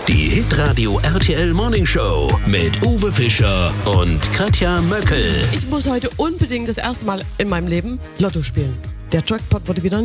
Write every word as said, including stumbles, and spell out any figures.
Die Hitradio R T L Morning Show mit Uwe Fischer und Katja Möckel. Ich muss heute unbedingt das erste Mal in meinem Leben Lotto spielen. Der Jackpot wurde wieder